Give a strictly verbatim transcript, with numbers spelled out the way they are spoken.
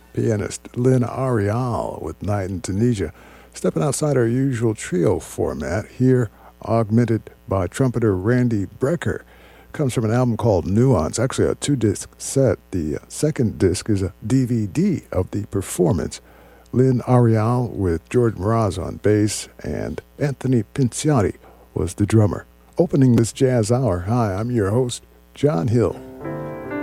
pianist Lynn Arial with Night in Tunisia. Stepping outside our usual trio format, here augmented by trumpeter Randy Brecker, comes from an album called Nuance, actually a two-disc set. The second disc is a D V D of the performance. Lynn Arial with George Mraz on bass, and Anthony Pinciotti was the drummer. Opening this jazz hour, hi, I'm your host, John Hill.